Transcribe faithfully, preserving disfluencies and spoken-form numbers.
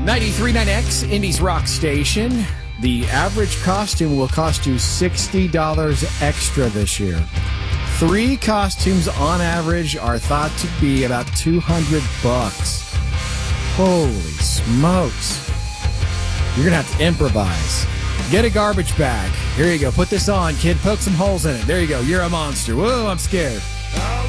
ninety-three point nine X, Indy's Rock Station. The average costume will cost you sixty dollars extra this year. Three costumes on average are thought to be about two hundred bucks. Holy smokes. You're going to have to improvise. Get a garbage bag. Here you go. Put this on, kid. Poke some holes in it. There you go. You're a monster. Whoa, I'm scared.